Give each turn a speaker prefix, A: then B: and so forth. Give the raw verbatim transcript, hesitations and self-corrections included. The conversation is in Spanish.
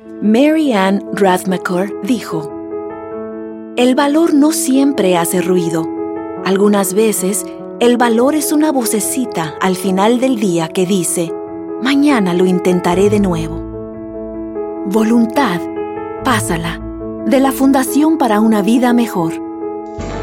A: Mary Ann Rathmaker dijo: "El valor no siempre hace ruido. Algunas veces, el valor es una vocecita al final del día que dice: mañana lo intentaré de nuevo". Voluntad, Pásala, de la Fundación para una Vida Mejor.